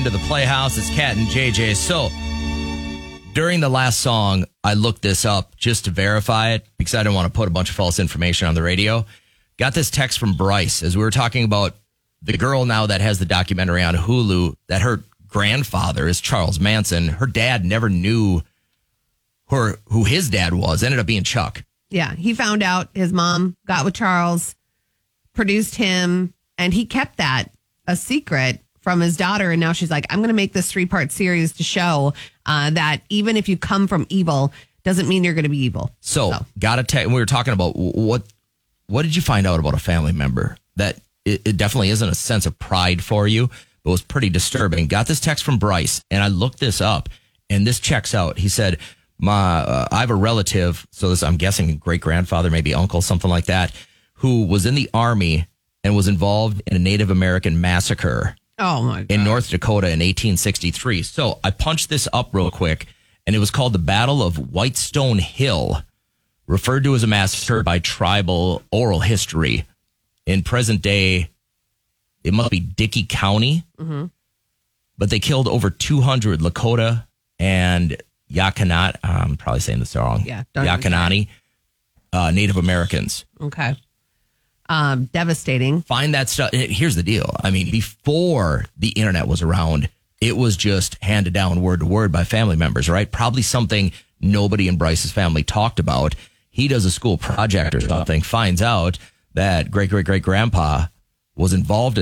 To the Playhouse. It's Kat and JJ. So during the last song, I looked this up just to verify it because I didn't want to put a bunch of false information on the radio. Got this text from Bryce as we were talking about the girl now that has the documentary on Hulu that her grandfather is Charles Manson. Her dad never knew who his dad was. Ended up being Chuck. Yeah, he found out his mom got with Charles, produced him, and he kept that a secret from his daughter. And now she's like, I'm going to make this 3-part series to show that even if you come from evil, doesn't mean you're going to be evil. So. Got to tell. We were talking about what did you find out about a family member that it definitely isn't a sense of pride for you, but was pretty disturbing. Got this text from Bryce, and I looked this up, and this checks out. He said, I have a relative, so this, I'm guessing great grandfather, maybe uncle, something like that, who was in the Army and was involved in a Native American massacre. Oh my God. In North Dakota in 1863. So I punched this up real quick, and it was called the Battle of Whitestone Hill, referred to as a massacre by tribal oral history. In present day, it must be Dickey County, but they killed over 200 Lakota and Yakanat. I'm probably saying this wrong. Yeah, Yakanani Native Americans. Okay. Devastating. Find that stuff. Here's the deal. I mean, before the internet was around, it was just handed down word to word by family members, right? Probably something nobody in Bryce's family talked about. He does a school project or something, finds out that great-great-great-grandpa was involved in